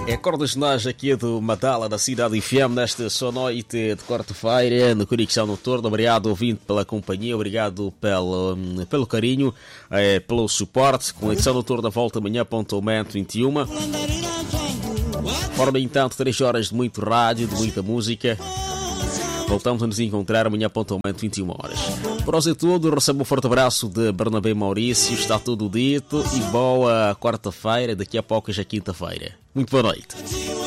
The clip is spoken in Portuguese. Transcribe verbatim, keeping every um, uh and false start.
Recordas nós aqui do Madala, da Cidade F M, nesta sua noite de quarta-feira, no Conexão Noturna. Obrigado, ouvinte, pela companhia, obrigado pelo, pelo carinho, eh, pelo suporte. Conexão Noturna volta amanhã, pontualmente vinte e uma. Forma, entanto, três horas de muito rádio, de muita música. Voltamos a nos encontrar amanhã, pontualmente vinte e uma horas. Por hoje é tudo, recebo um forte abraço de Bernabé Maurício, está tudo dito e boa quarta-feira, daqui a pouco já é quinta-feira. Muito boa noite.